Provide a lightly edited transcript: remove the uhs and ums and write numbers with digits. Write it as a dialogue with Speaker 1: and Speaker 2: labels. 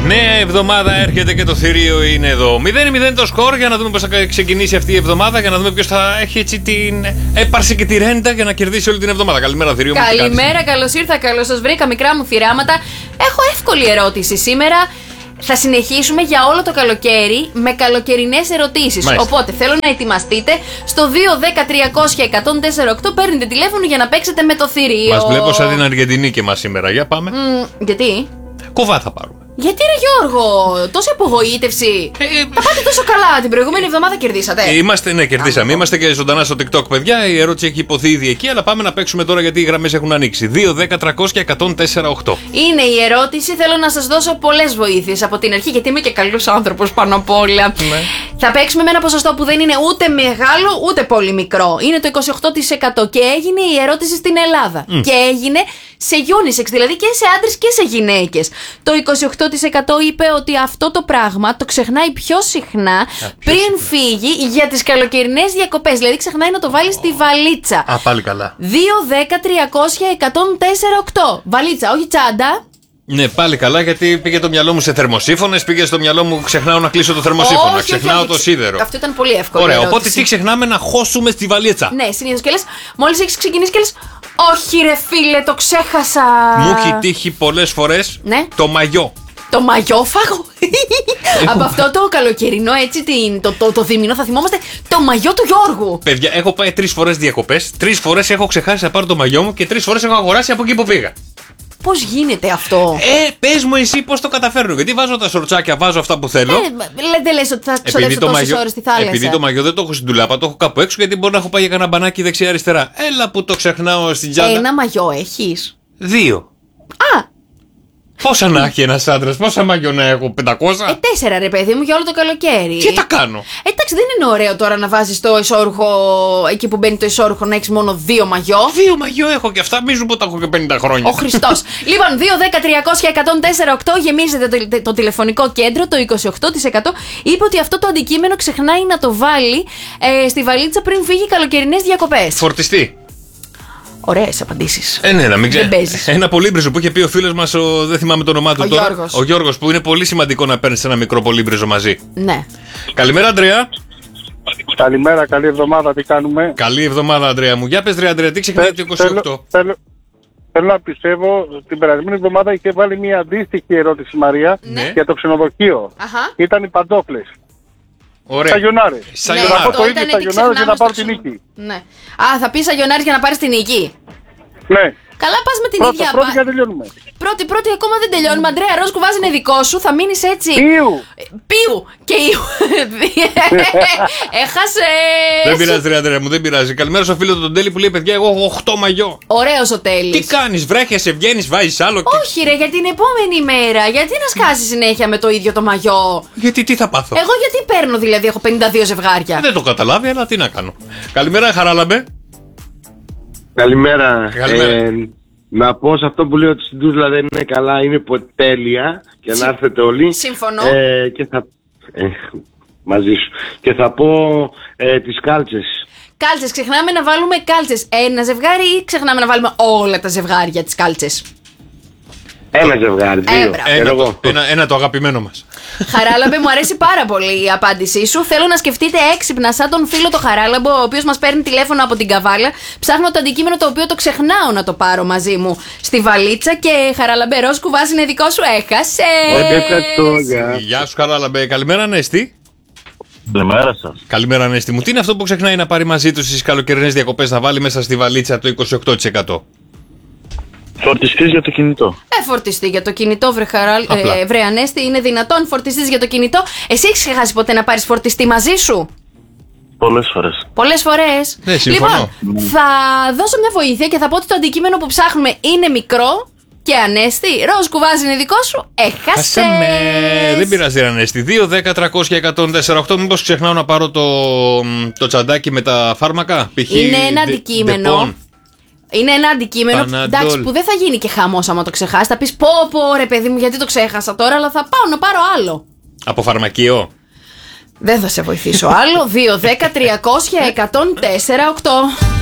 Speaker 1: Νέα εβδομάδα έρχεται και το θηρίο είναι εδώ. 0-0 το σκορ για να δούμε πώς θα ξεκινήσει αυτή η εβδομάδα. Για να δούμε ποιος θα έχει έτσι την έπαρση και τη ρέντα για να κερδίσει όλη την εβδομάδα. Καλημέρα, θηρίο μου.
Speaker 2: Καλημέρα, καλώς ήρθα, καλώς σας βρήκα, μικρά μου θηράματα. Έχω εύκολη ερώτηση σήμερα. Θα συνεχίσουμε για όλο το καλοκαίρι με καλοκαιρινές ερωτήσεις. Οπότε θέλω να ετοιμαστείτε. Στο 2-10-300-104-8 παίρνετε τηλέφωνο για να παίξετε με το θηρίο.
Speaker 1: Μας βλέπω σαν την Αργεντινή και μας σήμερα. Για πάμε.
Speaker 2: Γιατί?
Speaker 1: Κουβά θα πάρουμε.
Speaker 2: Γιατί ρε Γιώργο, τόση απογοήτευση. Τα πάτε τόσο καλά, την προηγούμενη εβδομάδα κερδίσατε.
Speaker 1: Κερδίσαμε. Είμαστε και ζωντανά στο TikTok, παιδιά. Η ερώτηση έχει υποθεί ήδη εκεί, αλλά πάμε να παίξουμε τώρα γιατί οι γραμμές έχουν ανοίξει. 2-10-300-104-8.
Speaker 2: Είναι η ερώτηση. Θέλω να σας δώσω πολλές βοήθειες από την αρχή, γιατί είμαι και καλός άνθρωπος πάνω απ' όλα. Ναι. Θα παίξουμε με ένα ποσοστό που δεν είναι ούτε μεγάλο ούτε πολύ μικρό. Είναι το 28% και έγινε η ερώτηση στην Ελλάδα. Και έγινε σε unisex, δηλαδή και σε άντρες και σε γυναίκες. Το 28% είπε ότι αυτό το πράγμα το ξεχνάει πιο συχνά πριν φύγει για τις καλοκαιρινές διακοπές. Δηλαδή ξεχνάει να το βάλει στη βαλίτσα.
Speaker 1: Πάλι καλά.
Speaker 2: 2-10-300-104-8. Βαλίτσα, όχι τσάντα.
Speaker 1: Ναι, πάλι καλά, γιατί πήγε το μυαλό μου σε θερμοσύφωνες, πήγε στο μυαλό μου ξεχνάω να κλείσω το θερμοσύφωνα, ξεχνάω το σίδερο.
Speaker 2: Αυτό ήταν πολύ εύκολο.
Speaker 1: Ωραία, οπότε τι ξεχνάμε να χώσουμε στη βαλίτσα.
Speaker 2: Ναι, συνήθως και λες, μόλις έχεις ξεκινήσει και λες, όχι ρε φίλε, το ξέχασα.
Speaker 1: Μου έχει τύχει πολλές φορές το μαγιό.
Speaker 2: Το μαγιό φάγω. Από αυτό το καλοκαιρινό, έτσι, το δίμηνο θα θυμόμαστε το μαγιό του Γιώργου.
Speaker 1: Παιδιά, έχω πάει 3 φορές διακοπές, 3 φορές έχω ξεχάσει να πάρω το μαγιό μου και 3 φορές έχω αγοράσει από εκεί που πήγα.
Speaker 2: Πώς γίνεται αυτό?
Speaker 1: Πες μου εσύ πώς το καταφέρνω. Γιατί βάζω τα σορτσάκια, βάζω αυτά που θέλω.
Speaker 2: Δεν λες ότι θα ξοδέψω τόσες ώρες στη θάλασσα.
Speaker 1: Επειδή το μαγιό δεν το έχω στην τουλάπα, το έχω κάπου έξω, γιατί μπορεί να έχω πάει για κανένα μπανάκι δεξιά-αριστερά. Έλα που το ξεχνάω στην τσάντα.
Speaker 2: Ένα μαγιό έχεις?
Speaker 1: 2. Πόσα να έχει ένας άντρας, πόσα μαγιό να έχω, 500?
Speaker 2: 4 ρε παιδί μου για όλο το καλοκαίρι.
Speaker 1: Τι τα κάνω?
Speaker 2: Εντάξει, δεν είναι ωραίο τώρα να βάζεις το εσώρουχο, εκεί που μπαίνει το εσώρουχο, να έχεις μόνο 2 μαγιό.
Speaker 1: 2 μαγιό έχω και αυτά, μίζουν που τα έχω και 50 χρόνια.
Speaker 2: Ο Χριστός. Λοιπόν, 2-10-300-104-8 γεμίζετε το τηλεφωνικό κέντρο, το 28% είπε ότι αυτό το αντικείμενο ξεχνάει να το βάλει στη βαλίτσα πριν φύγει καλοκαιρινές διακοπές.
Speaker 1: Φορτιστή.
Speaker 2: Ωραίες απαντήσεις.
Speaker 1: Ναι, να μην ξέρεις. Ένα πολύμπριζο που είχε πει ο φίλος μας, δεν θυμάμαι το όνομά του τώρα.
Speaker 2: Γιώργος.
Speaker 1: Ο Γιώργος, που είναι πολύ σημαντικό να παίρνεις ένα μικρό πολύμπριζο μαζί.
Speaker 2: Ναι.
Speaker 1: Καλημέρα, Αντρέα.
Speaker 3: Καλημέρα, καλή εβδομάδα, τι κάνουμε?
Speaker 1: Καλή εβδομάδα, Αντρέα μου. Για πες, Αντρέα, τι ξεχνάει το 28?
Speaker 3: Θέλω να πιστεύω, την περασμένη εβδομάδα είχε βάλει μια αντίστοιχη ερώτηση Μαρία για το ξενοδοχείο. Ήταν οι παντόφλες.
Speaker 1: Ωραία.
Speaker 3: Σαγιονάρες.
Speaker 1: Ναι,
Speaker 3: θα πω το ίδιο σαγιονάρες για να πάρω την νίκη.
Speaker 2: Ναι. Θα πει σαγιονάρες για να πάρεις την νίκη.
Speaker 3: Ναι.
Speaker 2: Καλά, πας με την ίδια.
Speaker 3: Πρώτη και τελειώνουμε.
Speaker 2: Πρώτη ακόμα δεν τελειώνουμε. Αντρέα, ροζ κουβάζ είναι δικό σου, θα μείνεις έτσι. Πίου και Ιου. Έχασες.
Speaker 1: Δεν πειράζει, Αντρέα μου, δεν πειράζει. Καλημέρα στο φίλο του τον Τέλη που λέει: παιδιά, εγώ έχω 8 μαγιό.
Speaker 2: Ωραίος ο Τέλης.
Speaker 1: Τι κάνεις, βρέχεσαι, βγαίνεις, βάζεις άλλο?
Speaker 2: Όχι, ρε, για την επόμενη μέρα. Γιατί να σκάσεις συνέχεια με το ίδιο το μαγιό?
Speaker 1: Γιατί τι θα πάθω?
Speaker 2: Εγώ γιατί παίρνω, δηλαδή, έχω 52 ζευγάρια.
Speaker 1: Δεν το καταλάβει, αλλά τι να κάνω. Καλημέρα, Χαράλαμπε.
Speaker 4: Καλημέρα. Να πω σε αυτό που λέει ότι στην Τούσλα δεν είναι καλά, είναι τέλεια και να έρθετε όλοι.
Speaker 2: Συμφωνώ.
Speaker 4: Και θα, μαζί σου. Και θα πω τις κάλτσες.
Speaker 2: Κάλτσες, ξεχνάμε να βάλουμε κάλτσες. Ένα ζευγάρι ή ξεχνάμε να βάλουμε όλα τα ζευγάρια τις κάλτσες?
Speaker 4: Ένα ζευγάρι, 2.
Speaker 1: Ένα το αγαπημένο μας.
Speaker 2: Χαράλαμπε, μου αρέσει πάρα πολύ η απάντησή σου. Θέλω να σκεφτείτε έξυπνα σαν τον φίλο το Χαράλαμπο, ο οποίος μας παίρνει τηλέφωνο από την Καβάλα. Ψάχνω το αντικείμενο το οποίο το ξεχνάω να το πάρω μαζί μου στη βαλίτσα. Και Χαράλαμπε, ροζ κουβάς είναι δικό σου, έχασες.
Speaker 1: Γεια σου, Χαράλαμπε. Καλημέρα, Ανέστη.
Speaker 5: Καλημέρα σας.
Speaker 1: Καλημέρα, Ανέστη μου. Τι είναι αυτό που ξεχνάει να πάρει μαζί του στις καλοκαιρινές διακοπές, να βάλει μέσα στη βαλίτσα το 28%?
Speaker 5: Φορτιστής για το κινητό.
Speaker 2: Φορτιστή για το κινητό, βρε Ανέστη, είναι δυνατόν φορτιστής για το κινητό? Εσύ έχεις ξεχάσει ποτέ να πάρεις φορτιστή μαζί σου?
Speaker 5: Πολλές φορές.
Speaker 2: Πολλές φορές.
Speaker 1: Ναι, συμφωνώ.
Speaker 2: Λοιπόν, θα δώσω μια βοήθεια και θα πω ότι το αντικείμενο που ψάχνουμε είναι μικρό. Και Ανέστη, ροζ κουβάζ είναι δικό σου, έχασες.
Speaker 1: Δεν πειράζει, Ανέστη. 2-10-300-104-8. Μήπως ξεχνάω να πάρω το τσαντάκι με τα φάρμακα?
Speaker 2: Είναι ένα αντικείμενο. Είναι ένα αντικείμενο, εντάξει, που δεν θα γίνει και χαμός άμα το ξεχάσει. Θα πεις πω ρε παιδί μου, γιατί το ξέχασα τώρα, αλλά θα πάω να πάρω άλλο.
Speaker 1: Από φαρμακείο.
Speaker 2: Δεν θα σε βοηθήσω άλλο. 2-10-300-104-8.